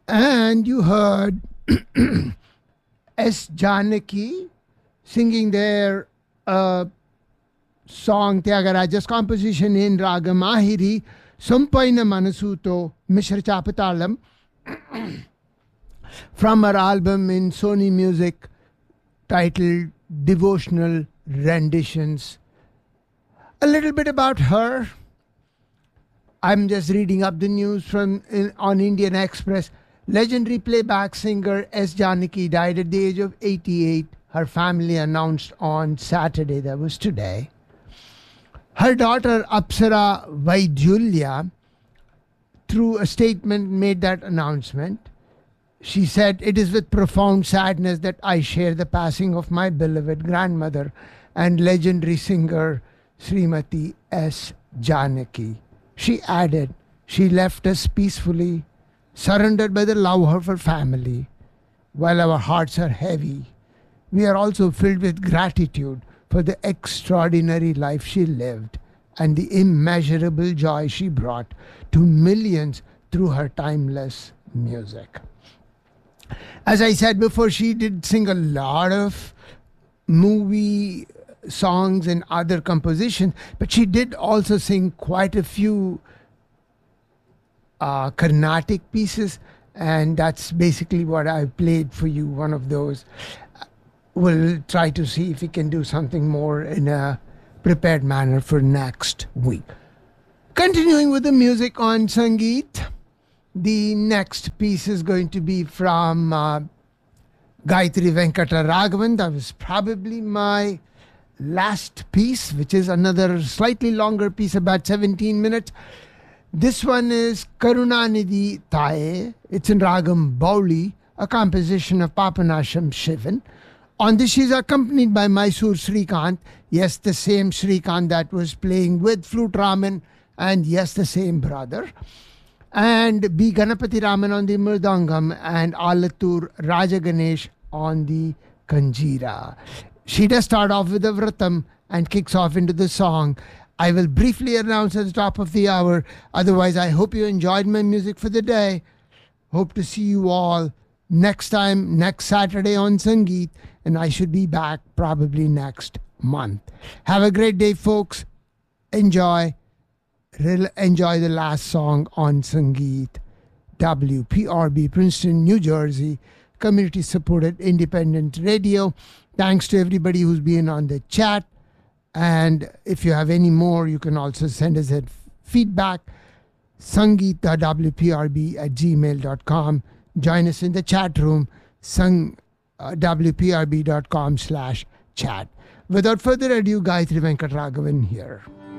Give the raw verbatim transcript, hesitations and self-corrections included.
And you heard S. Janaki singing their uh, song Tyagaraja's composition in Raga Mahiri, Sumpaina Manasuto Mishra Chapatalam, from her album in Sony Music titled Devotional Renditions. A little bit about her. I'm just reading up the news from in, on Indian Express. Legendary playback singer S. Janaki died at the age of eighty-eight. Her family announced on Saturday, that was today. Her daughter Apsara Vaidulya, through a statement, made that announcement. She said, "It is with profound sadness that I share the passing of my beloved grandmother and legendary singer Srimati S. Janaki." She added, "She left us peacefully, surrendered by the love of her family. While our hearts are heavy, we are also filled with gratitude for the extraordinary life she lived and the immeasurable joy she brought to millions through her timeless music." As I said before, she did sing a lot of movie songs and other compositions, but she did also sing quite a few uh, Carnatic pieces, and that's basically what I played for you, one of those. We'll try to see if we can do something more in a prepared manner for next week. Continuing with the music on Sangeet, the next piece is going to be from uh, Gayatri Venkata Raghavan. That was probably my last piece, which is another slightly longer piece, about seventeen minutes. This one is Karunanidhi Taye. It's in Ragam Bauli, a composition of Papanasham Shivan. On this, she's accompanied by Mysore Srikant. Yes, the same Srikant that was playing with Flute Raman, and yes, the same brother. And B. Ganapati Raman on the Mridangam, and Alatur Raja Ganesh on the Kanjira. She does start off with a Vratam and kicks off into the song. I will briefly announce at the top of the hour. Otherwise, I hope you enjoyed my music for the day. Hope to see you all next time, next Saturday on Sangeet, and I should be back probably next month. Have a great day, folks. Enjoy. Enjoy the last song on Sangeet. W P R B, Princeton, New Jersey, community-supported independent radio. Thanks to everybody who's been on the chat. And if you have any more, you can also send us a feedback. Sangeet.wprb at gmail dot com. Join us in the chat room, sang, uh, wprb.com slash chat. Without further ado, Gayatri Venkata Raghavan here.